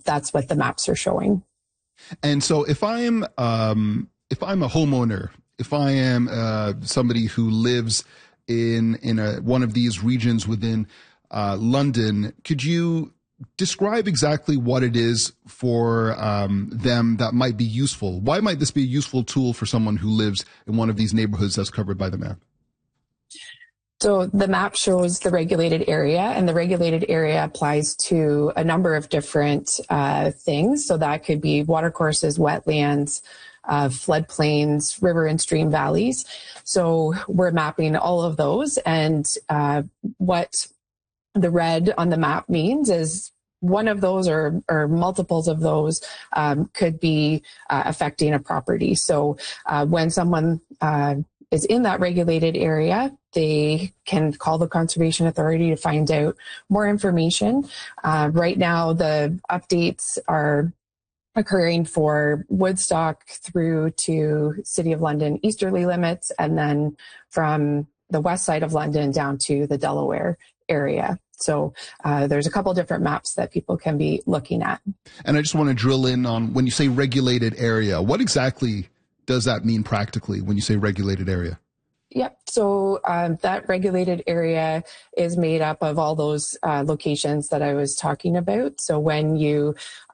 that's what the maps are showing. And so if I'm a homeowner, if I am somebody who lives in one of these regions within London, could you describe exactly what it is for them that might be useful? Why might this be a useful tool for someone who lives in one of these neighborhoods that's covered by the map? So the map shows the regulated area, and the regulated area applies to a number of different things. So that could be watercourses, wetlands, floodplains, river and stream valleys. So we're mapping all of those. And what the red on the map means is one of those or multiples of those could be affecting a property. So when someone is in that regulated area, they can call the Conservation Authority to find out more information. Right now, the updates are occurring for Woodstock through to City of London easterly limits, and then from the west side of London down to the Delaware area. So there's a couple different maps that people can be looking at. And I just want to drill in on when you say regulated area, what exactly does that mean practically when you say regulated area? Yep. So that regulated area is made up of all those locations that I was talking about. So when you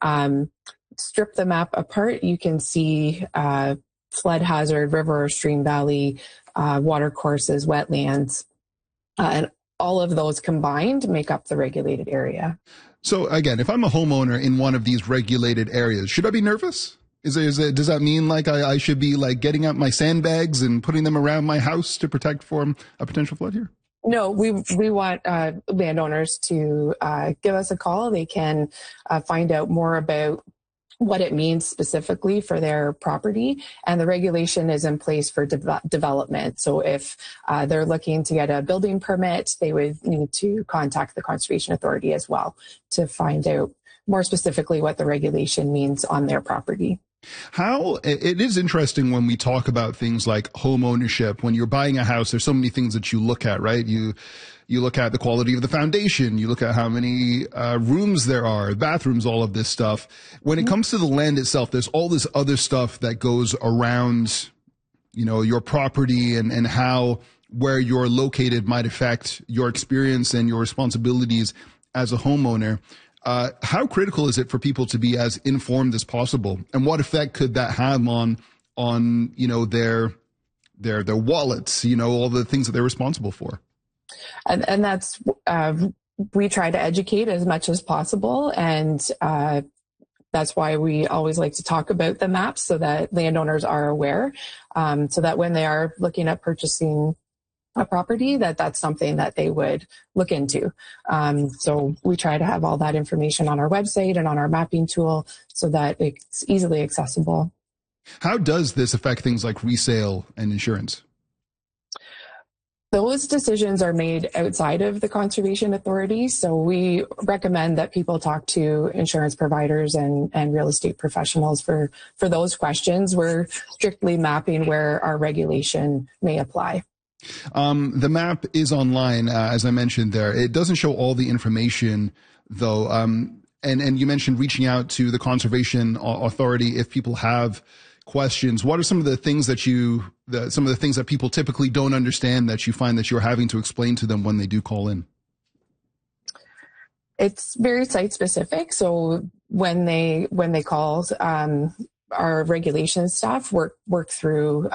strip the map apart, you can see flood hazard, river or stream valley, water courses, wetlands, and all of those combined make up the regulated area. So again, if I'm a homeowner in one of these regulated areas, should I be nervous? Does that mean like I should be like getting out my sandbags and putting them around my house to protect from a potential flood here? No, we want landowners to give us a call. They can find out more about what it means specifically for their property, and the regulation is in place for development. So if they're looking to get a building permit, they would need to contact the Conservation Authority as well to find out more specifically what the regulation means on their property. How it is interesting when we talk about things like home ownership. When you're buying a house, there's so many things that you look at, right? You look at the quality of the foundation. You look at how many rooms there are, bathrooms, all of this stuff. When it comes to the land itself, there's all this other stuff that goes around, your property and how where you're located might affect your experience and your responsibilities as a homeowner. How critical is it for people to be as informed as possible, and what effect could that have on their wallets, all the things that they're responsible for? And that's we try to educate as much as possible, and that's why we always like to talk about the maps so that landowners are aware, so that when they are looking at purchasing a property, that's something that they would look into. So we try to have all that information on our website and on our mapping tool so that it's easily accessible. How does this affect things like resale and insurance? Those decisions are made outside of the Conservation Authority. So we recommend that people talk to insurance providers and real estate professionals for those questions. We're strictly mapping where our regulation may apply. The map is online, as I mentioned there. It doesn't show all the information, though. And you mentioned reaching out to the Conservation Authority if people have questions. What are some of the things that people typically don't understand that you find that you're having to explain to them when they do call in? It's very site specific. So when they call, our regulation staff work through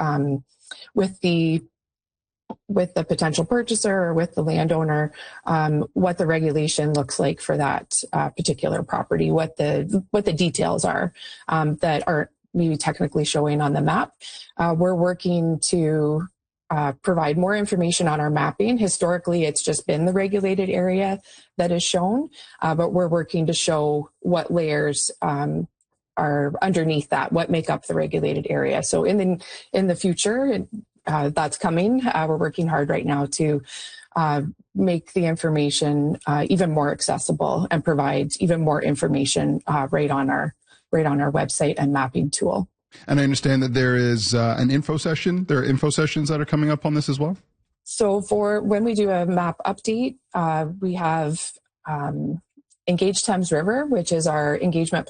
with the potential purchaser or with the landowner, what the regulation looks like for that particular property, what the details are that aren't maybe technically showing on the map. We're working to provide more information on our mapping. Historically, it's just been the regulated area that is shown, but we're working to show what layers are underneath that, what make up the regulated area. So in the future, that's coming. We're working hard right now to make the information even more accessible and provide even more information right on our website and mapping tool. And I understand that there is an info session. There are info sessions that are coming up on this as well. So for when we do a map update, we have Engage Thames River, which is our engagement